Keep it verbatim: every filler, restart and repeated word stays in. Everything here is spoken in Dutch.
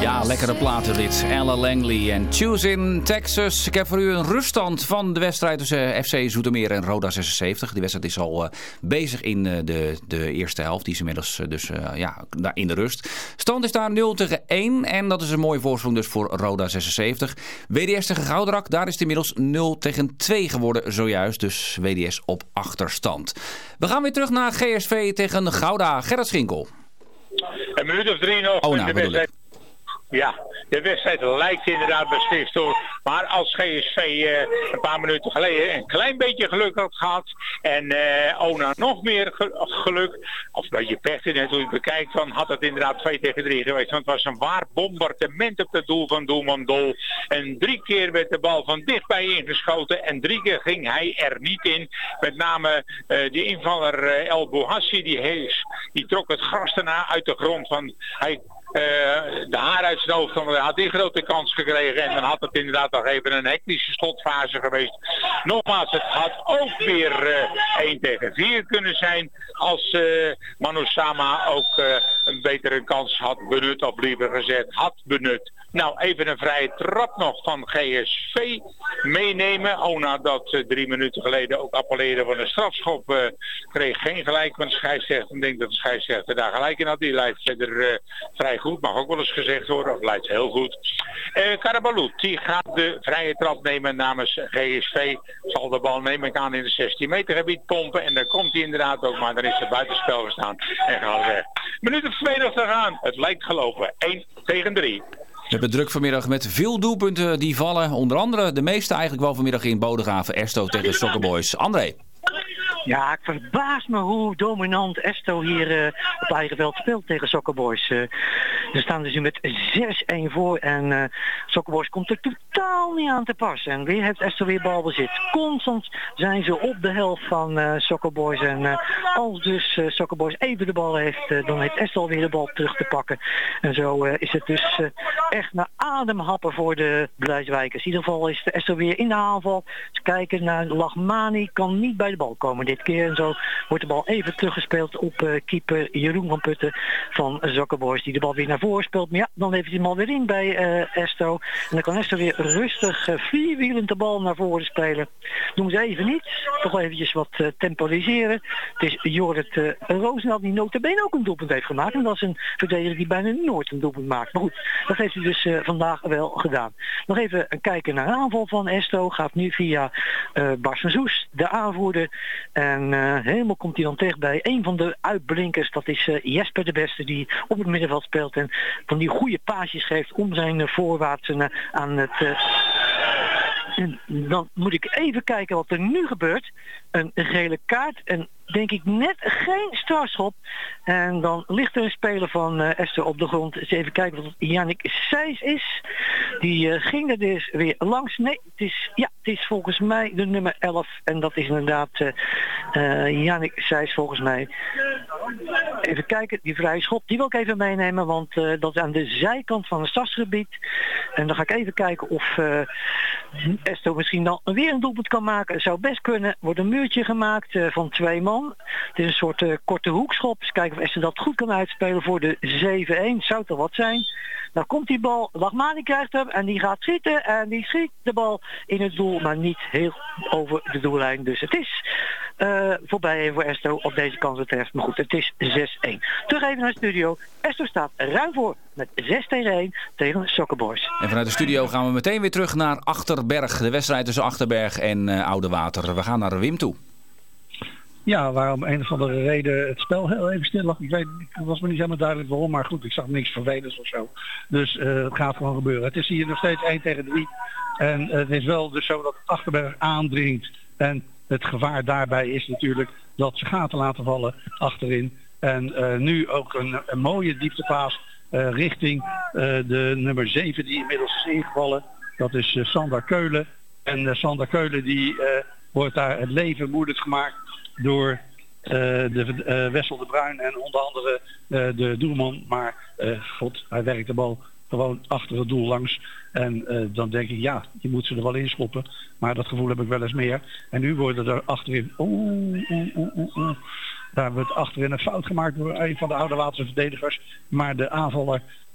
Ja, lekkere platen dit. Ella Langley en Choose in Texas. Ik heb voor u een ruststand van de wedstrijd tussen F C Zoetermeer en Roda zesenzeventig. Die wedstrijd is al uh, bezig in uh, de, de eerste helft. Die is inmiddels uh, dus uh, ja, daar in de rust. Stand is daar nul tegen één. En dat is een mooie voorsprong dus voor Roda zesenzeventig. W D S tegen Gouderak. Daar is het inmiddels nul tegen twee geworden zojuist. Dus W D S op achterstand. We gaan weer terug naar G S V tegen Gouda. Gerrit Schinkel. Een minuut of drie nog. Oh, nou, bedoel ik. Ja, de wedstrijd lijkt inderdaad beslist door. Maar als G S V uh, een paar minuten geleden een klein beetje geluk had gehad. En uh, Ona nog meer ge- geluk. Of een beetje pech in het hoe je het bekijkt. Dan had het inderdaad twee tegen drie geweest. Want het was een waar bombardement op het doel van doelman Dol. En drie keer werd de bal van dichtbij ingeschoten. En drie keer ging hij er niet in. Met name uh, de invaller uh, El Bouhassi. Die, hees, die trok het gras daarna uit de grond. Van hij... Uh, de haar uit zijn hoofd, dan had die grote kans gekregen en dan had het inderdaad nog even een hectische slotfase geweest. Nogmaals, het had ook weer uh, één tegen vier kunnen zijn als uh, Manu Sama ook uh, een betere kans had benut, of liever gezegd had benut. Nou, even een vrije trap nog van G S V meenemen. Ona dat uh, drie minuten geleden ook appelleerde van een strafschop uh, kreeg geen gelijk, want de scheidsrechter, ik denk dat de scheidsrechter daar gelijk in had. Die lijkt verder uh, vrij goed, mag ook wel eens gezegd worden, of lijkt heel goed. Uh, Karabalut, die gaat de vrije trap nemen namens G S V. Zal de bal neem ik aan in de zestien meter gebied pompen en dan komt hij inderdaad ook, maar dan is het buitenspel gestaan en gaat weg. Minuut of twee nog te gaan. Het lijkt gelopen. één tegen drie. We hebben druk vanmiddag met veel doelpunten die vallen. Onder andere de meeste eigenlijk wel vanmiddag in Bodegraven. Esto tegen Soccer Boys. André. Ja, ik verbaas me hoe dominant Esto hier uh, op eigen veld speelt tegen Soccer Boys. Uh, ze staan dus nu met zes één voor en uh, Soccer Boys komt er totaal niet aan te pas. En weer heeft Esto weer balbezit. Constant zijn ze op de helft van uh, Soccer Boys. En uh, als dus uh, Soccer Boys even de bal heeft, uh, dan heeft Esto alweer de bal terug te pakken. En zo uh, is het dus uh, echt naar ademhappen voor de Blijswijkers. In ieder geval is de Esto weer in de aanval. Ze kijken naar Lachmani, kan niet bij de bal komen dit keer. En zo wordt de bal even teruggespeeld op uh, keeper Jeroen van Putten van Soccer Boys. Die de bal weer naar voren speelt. Maar ja, dan heeft hij hem alweer in bij uh, Esto. En dan kan Esto weer rustig uh, vierwielend de bal naar voren spelen. Doen ze even niet. Toch eventjes wat uh, temporiseren. Het is Jorrit uh, Roosendaal die notabene ook een doelpunt heeft gemaakt. En dat is een verdediger die bijna nooit een doelpunt maakt. Maar goed, dat heeft hij dus uh, vandaag wel gedaan. Nog even een kijken naar de aanval van Esto. Gaat nu via uh, Bas van Soes, de aanvoerder. En uh, helemaal komt hij dan terecht bij een van de uitblinkers. Dat is uh, Jesper de Beste die op het middenveld speelt. En van die goede paasjes geeft om zijn uh, voorwaarts uh, aan het... Uh, en dan moet ik even kijken wat er nu gebeurt. Een gele kaart en denk ik net geen strafschop. En dan ligt er een speler van uh, Esther op de grond. Eens even kijken wat het Yannick Seys is. Die uh, ging er dus weer langs. Nee, het is, ja, het is volgens mij de nummer elf. En dat is inderdaad uh, uh, Yannick Seys volgens mij. Even kijken, die vrije schop, die wil ik even meenemen. Want uh, dat is aan de zijkant van het stadsgebied. En dan ga ik even kijken of uh, Esther misschien dan weer een doelpunt kan maken. Het zou best kunnen. Wordt een muurtje gemaakt uh, van twee man. Het is een soort uh, korte hoekschop. Eens kijken of Esther dat goed kan uitspelen voor de zeven één. Zou toch wat zijn. Dan komt die bal, Lachmani krijgt hem en die gaat schieten. En die schiet de bal in het doel, maar niet heel over de doellijn. Dus het is uh, voorbij voor Esto op deze kans betreft. Maar goed, het is zes één. Terug even naar de studio. Esto staat ruim voor met zes tegen één tegen Soccer Boys. En vanuit de studio gaan we meteen weer terug naar Achterberg. De wedstrijd tussen Achterberg en uh, Oudewater. We gaan naar Wim toe. Ja, waarom een of andere reden het spel heel even stil lag. Ik weet, het was me niet helemaal duidelijk waarom, maar goed, ik zag niks vervelends of zo. Dus uh, het gaat gewoon gebeuren. Het is hier nog steeds één tegen drie. En uh, het is wel dus zo dat Achterberg aandringt. En het gevaar daarbij is natuurlijk dat ze gaten laten vallen achterin. En uh, nu ook een, een mooie dieptepaas uh, richting uh, de nummer zeven die inmiddels is ingevallen. Dat is uh, Sander Keulen. En uh, Sander Keulen die uh, wordt daar het leven moeilijk gemaakt door uh, de uh, Wessel de Bruin en onder andere uh, de doelman. Maar uh, god, hij werkt de bal gewoon achter het doel langs. En uh, dan denk ik, ja, je moet ze er wel inschoppen. Maar dat gevoel heb ik wel eens meer. En nu worden er achterin... Oeh, oeh, oeh, oeh, oeh. Daar wordt achterin een fout gemaakt door een van de Oudewaterse verdedigers. Maar de aanvaller